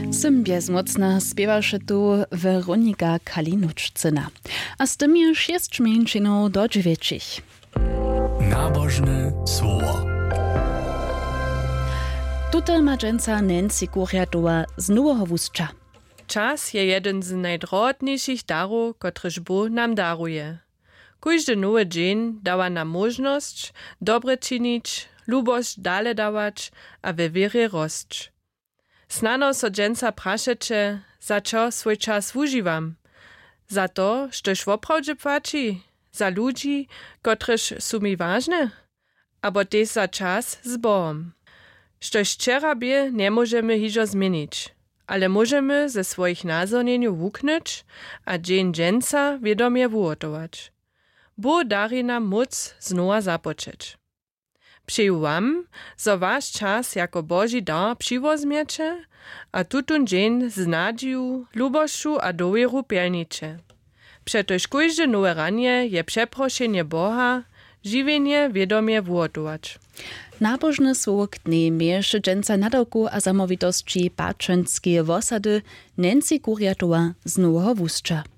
Sym bezmocna spiewaše tu Weronika Kalinučcina. A z tym je 6 mieńczynów do 9. Nabożne słowo. Tutaj ma dżęca Nancy Kuriatowa z Nowego Wózcza. Czas je jeden z najdrohotniejszych darów, kotryż Bóg nam daruje. Każdy nowy dzień dawa nam możność dobre czynić, lubość dalej dawać, a we wierze rosć. Snano so dżęca praszecie, za co swój czas używam. Za to, żtoś woprawdzie płaci, za ludzi, kotryż są mi ważne, abo też za czas z Bogom. Štož včera bie, nie możemy hižo zmienić, ale możemy ze swoich nazornieniu wuknąć, a dzień dżęca wiadomie wuotować. Bo dari nam moc znowa zapoczeć. Přeju wam, zo wasz czas jako Boży dar přivozmiecie, a tutun dzień z nadzieju, lubošću a dowieru pelnicie. Przetoż każde nowe ranie je przeproszenie Boha, žiwienie wiadomie wuotować. Nabożne słowo k dnie mieješe dżęca nadawku a zamowitości pačenskie wosady Nancy Kuriatowa z Nowego Wózcza.